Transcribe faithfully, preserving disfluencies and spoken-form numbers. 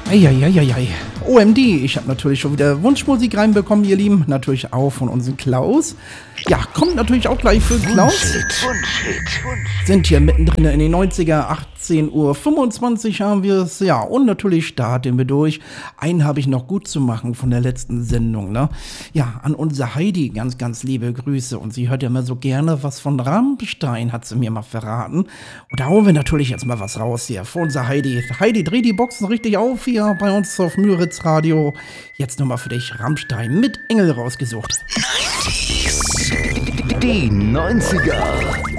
Eieieiei. O M D, ich habe natürlich schon wieder Wunschmusik reinbekommen, ihr Lieben. Natürlich auch von unserem Klaus. Ja, kommt natürlich auch gleich für Klaus. Sind hier mittendrin in den neunziger, achtzehn Uhr fünfundzwanzig haben wir es. Ja, und natürlich starten wir durch. Einen habe ich noch gut zu machen von der letzten Sendung, ne? Ja, an unsere Heidi ganz, ganz liebe Grüße. Und sie hört ja immer so gerne was von Rammstein, hat sie mir mal verraten. Und da holen wir natürlich jetzt mal was raus hier für unsere Heidi. Heidi, dreh die Boxen richtig auf hier bei uns auf Müritz Radio. Jetzt nochmal für dich Rammstein mit Engel rausgesucht. Die neunziger.